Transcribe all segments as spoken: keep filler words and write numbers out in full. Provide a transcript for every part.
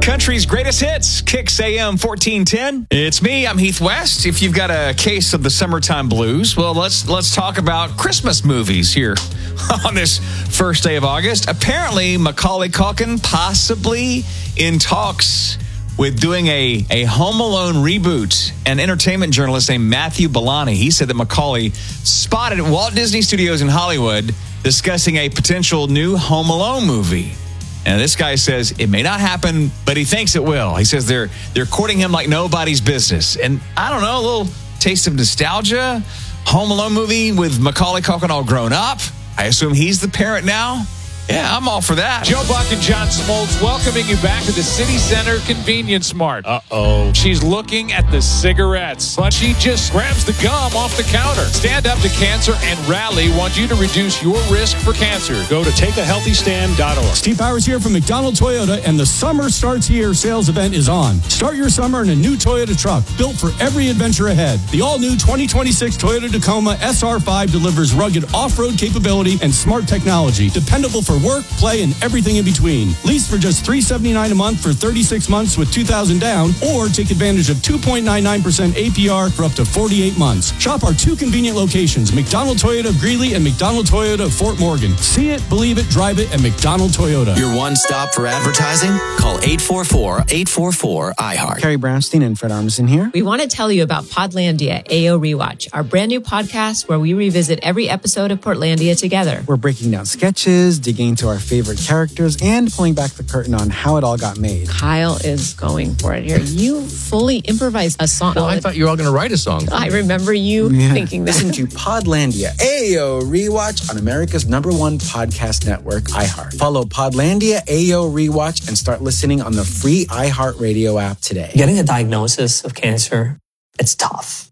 Country's greatest hits, Kicks A M fourteen ten. It's me, I'm Heath West. If you've got a case of the summertime blues, well, let's let's talk about Christmas movies here on this first day of August. Apparently, Macaulay Culkin possibly in talks with doing a, a Home Alone reboot. An entertainment journalist named Matthew Bellani, he said that Macaulay spotted at Walt Disney Studios in Hollywood discussing a potential new Home Alone movie. And this guy says it may not happen, but he thinks it will. He says they're they're courting him like nobody's business. And I don't know, a little taste of nostalgia. Home Alone movie with Macaulay Culkin all grown up. I assume he's the parent now. Yeah, I'm all for that. Joe Buck and John Smoltz welcoming you back to the City Center Convenience Mart. Uh-oh. She's looking at the cigarettes, but she just grabs the gum off the counter. Stand Up to Cancer and Rally want you to reduce your risk for cancer. Go to take a healthy stand dot org. Steve Powers here from McDonald Toyota, and the Summer Starts Here sales event is on. Start your summer in a new Toyota truck built for every adventure ahead. The all-new twenty twenty-six Toyota Tacoma S R five delivers rugged off-road capability and smart technology, dependable for work, play, and everything in between. Lease for just three hundred seventy-nine dollars a month for thirty-six months with two thousand dollars down, or take advantage of two point nine nine percent A P R for up to forty-eight months. Shop our two convenient locations, McDonald Toyota of Greeley and McDonald Toyota of Fort Morgan. See it, believe it, drive it at McDonald Toyota. Your one stop for advertising? Call eight four four, eight four four, I heart. Carrie Brownstein and Fred Armisen here. We want to tell you about Podlandia A O Rewatch, our brand new podcast where we revisit every episode of Portlandia together. We're breaking down sketches, digging into our favorite characters, and pulling back the curtain on how it all got made. Kyle is going for it here. You fully improvised a song. Well, I thought you were all going to write a song. I remember you yeah. thinking that. Listen to Podlandia A O Rewatch on America's number one podcast network, iHeart. Follow Podlandia A O Rewatch and start listening on the free iHeartRadio app today. Getting a diagnosis of cancer, it's tough.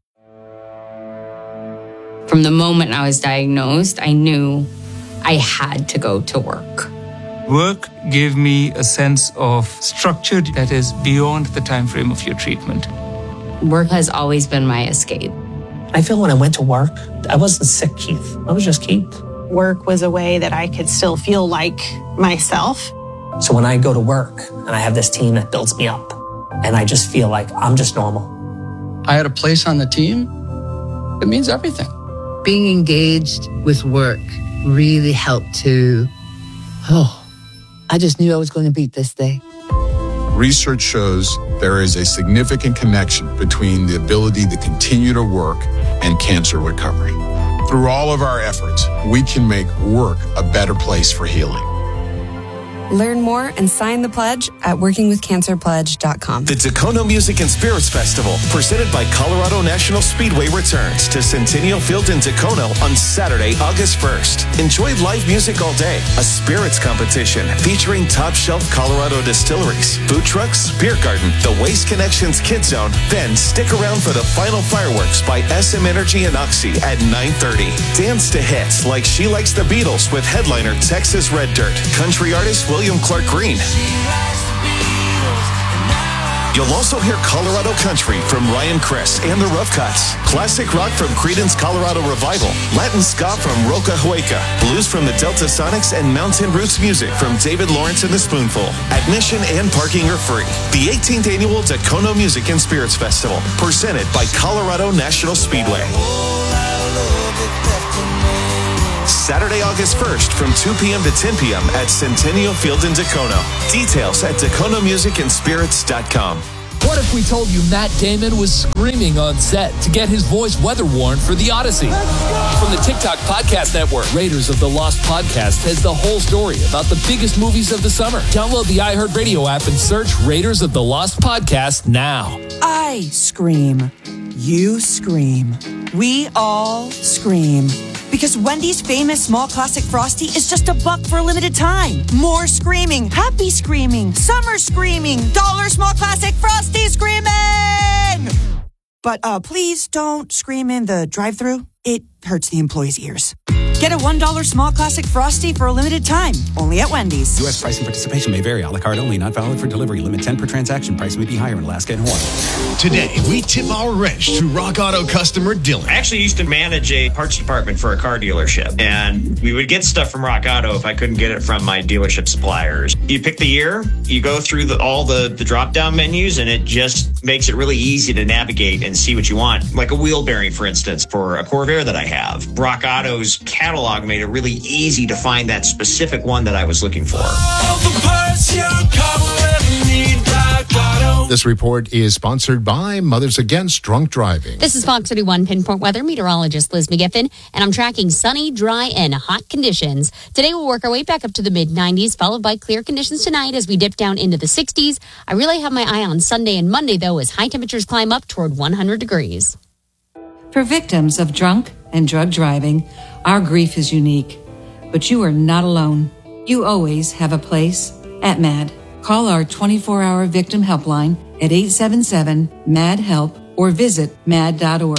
From the moment I was diagnosed, I knew I had to go to work. Work gave me a sense of structure that is beyond the time frame of your treatment. Work has always been my escape. I feel when I went to work, I wasn't sick, Keith. I was just Keith. Work was a way that I could still feel like myself. So when I go to work and I have this team that builds me up, and I just feel like I'm just normal. I had a place on the team. It means everything. Being engaged with work really helped to, oh, I just knew I was going to beat this day. Research shows there is a significant connection between the ability to continue to work and cancer recovery. Through all of our efforts, we can make work a better place for healing. Learn more and sign the pledge at working with cancer pledge dot com. The Tacoma Music and Spirits Festival, presented by Colorado National Speedway, returns to Centennial Field in Tacoma on Saturday, August first. Enjoy live music all day, a spirits competition featuring top-shelf Colorado distilleries, food trucks, beer garden, the Waste Connections Kids Zone. Then stick around for the final fireworks by S M Energy and Oxy at nine thirty. Dance to hits like She Likes the Beatles with headliner Texas Red Dirt, country artist William William Clark Green. You'll also hear Colorado Country from Ryan Criss and the Rough Cuts, classic rock from Creedence Colorado Revival, Latin ska from Roca Hueca, blues from the Delta Sonics, and mountain roots music from David Lawrence and the Spoonful. Admission and parking are free. The eighteenth Annual Tacoma Music and Spirits Festival, presented by Colorado National Speedway. Saturday, August first from two p.m. to ten p.m. at Centennial Field in Tacoma. Details at Tacoma Music and Spirits dot com. What if we told you Matt Damon was screaming on set to get his voice weather-worn for The Odyssey? From the TikTok Podcast Network, Raiders of the Lost Podcast has the whole story about the biggest movies of the summer. Download the iHeartRadio app and search Raiders of the Lost Podcast now. I scream. You scream. We all scream. Because Wendy's famous small classic Frosty is just a buck for a limited time. More screaming, happy screaming, summer screaming, dollar small classic Frosty screaming! But uh, please don't scream in the drive-thru. It hurts the employees' ears. Get a one dollar small classic Frosty for a limited time, only at Wendy's. U S price and participation may vary. A la carte only, not valid for delivery. Limit ten per transaction. Price may be higher in Alaska and Hawaii. Today, we tip our wrench to Rock Auto customer Dylan. I actually used to manage a parts department for a car dealership, and we would get stuff from Rock Auto if I couldn't get it from my dealership suppliers. You pick the year, you go through the, all the, the drop-down menus, and it just makes it really easy to navigate and see what you want. Like a wheel bearing, for instance, for a Corvair that I have. Rock Auto's catalog made it really easy to find that specific one that I was looking for. This report is sponsored by Mothers Against Drunk Driving. This is Fox thirty-one Pinpoint Weather meteorologist Liz McGiffin, and I'm tracking sunny, dry, and hot conditions. Today we'll work our way back up to the mid nineties, followed by clear conditions tonight as we dip down into the sixties. I really have my eye on Sunday and Monday, though, as high temperatures climb up toward one hundred degrees. For victims of drunk and drug driving, our grief is unique. But you are not alone. You always have a place at M A D. Call our twenty-four hour victim helpline at eight seven seven, M A D, HELP or visit M A D dot org.